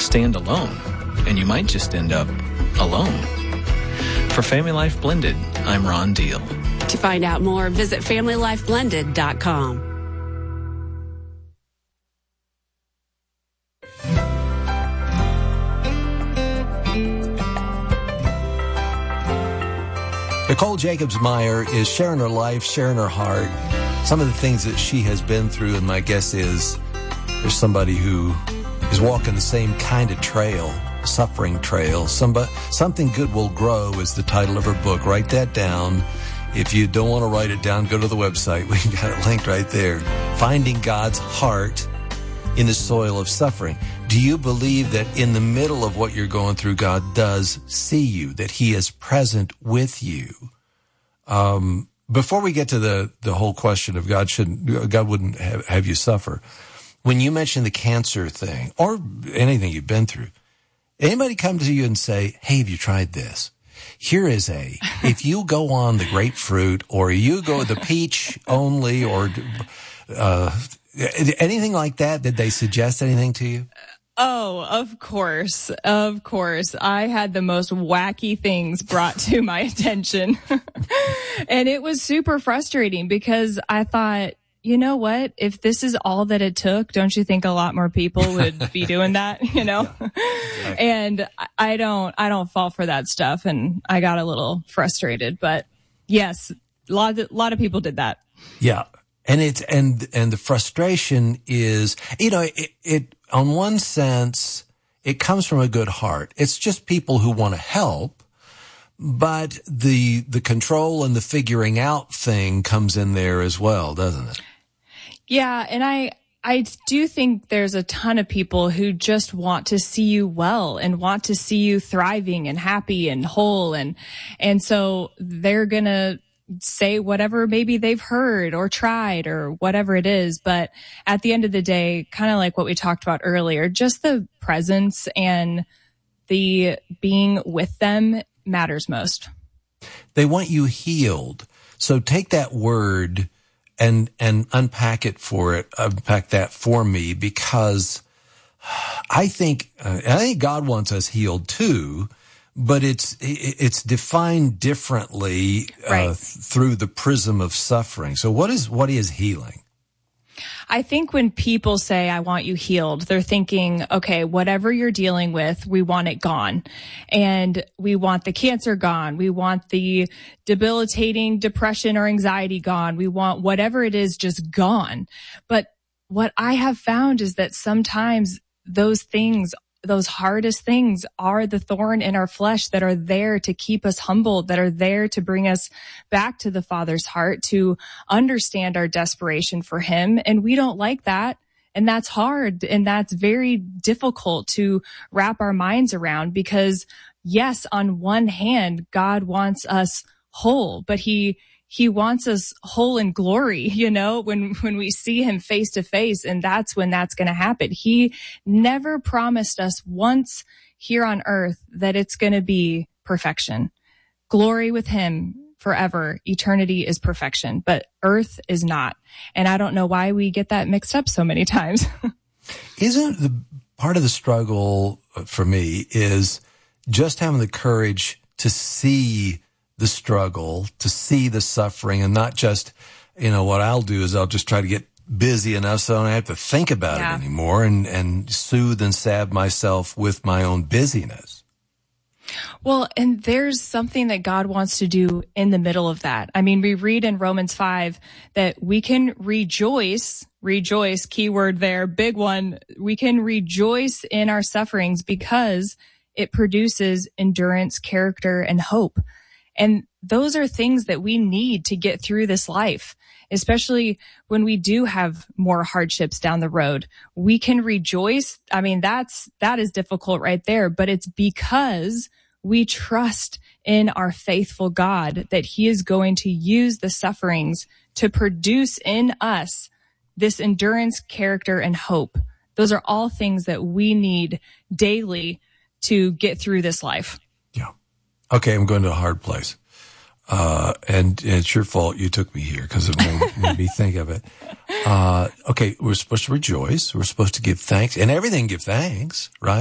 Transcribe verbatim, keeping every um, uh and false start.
stand alone, and you might just end up alone. For Family Life Blended, I'm Ron Deal. To find out more, visit family life blended dot com. Nicole Jacobs-Meyer is sharing her life, sharing her heart, some of the things that she has been through, and my guess is there's somebody who is walking the same kind of trail, suffering trail. Somebody, Something Good Will Grow is the title of her book. Write that down. If you don't want to write it down, go to the website. We got it linked right there. Finding God's Heart in the Soil of Suffering. Do you believe that in the middle of what you're going through, God does see you, that he is present with you? Um, before we get to the, the whole question of God shouldn't, God wouldn't have, have you suffer, when you mention the cancer thing or anything you've been through, anybody come to you and say, hey, have you tried this? Here is a, if you go on the grapefruit or you go the peach only or, uh, anything like that, did they suggest anything to you? Oh, of course. Of course. I had the most wacky things brought to my attention. And it was super frustrating because I thought, you know what? If this is all that it took, don't you think a lot more people would be doing that, you know? Yeah, exactly. And I don't, I don't fall for that stuff. And I got a little frustrated, but yes, a lot of, a lot of people did that. Yeah. And it's, and, and the frustration is, you know, it, it, on one sense, it comes from a good heart. It's just people who want to help, but the, the control and the figuring out thing comes in there as well, doesn't it? Yeah. And I, I do think there's a ton of people who just want to see you well and want to see you thriving and happy and whole. And, and so they're going to say whatever maybe they've heard or tried or whatever it is. But at the end of the day, kind of like what we talked about earlier, just the presence and the being with them matters most. They want you healed. So take that word and, and unpack it for it, unpack that for me, because I think, uh, I think God wants us healed too. But it's it's defined differently uh, right. through the prism of suffering. So what is what is healing? I think when people say, I want you healed, they're thinking, okay, whatever you're dealing with, we want it gone. And we want the cancer gone. We want the debilitating depression or anxiety gone. We want whatever it is just gone. But what I have found is that sometimes those things those hardest things are the thorn in our flesh that are there to keep us humbled, that are there to bring us back to the Father's heart, to understand our desperation for him. And we don't like that. And that's hard. And that's very difficult to wrap our minds around because, yes, on one hand, God wants us whole, but he He wants us whole in glory, you know, when, when we see him face to face, and that's when that's going to happen. He never promised us once here on earth that it's going to be perfection. Glory with him forever. Eternity is perfection, but earth is not. And I don't know why we get that mixed up so many times. Isn't the part of the struggle for me is just having the courage to see the struggle, to see the suffering, and not just, you know, what I'll do is I'll just try to get busy enough so I don't have to think about yeah. it anymore and, and soothe and salve myself with my own busyness. Well, and there's something that God wants to do in the middle of that. I mean, we read in Romans five that we can rejoice, rejoice, keyword there, big one. We can rejoice in our sufferings because it produces endurance, character, and hope. And those are things that we need to get through this life, especially when we do have more hardships down the road. We can rejoice. I mean, that's, that is difficult right there, but it's because we trust in our faithful God that he is going to use the sufferings to produce in us this endurance, character, and hope. Those are all things that we need daily to get through this life. Yeah. Okay, I'm going to a hard place. Uh, and, and it's your fault you took me here because it made, made me think of it. Uh, okay, we're supposed to rejoice. We're supposed to give thanks. And everything give thanks, right?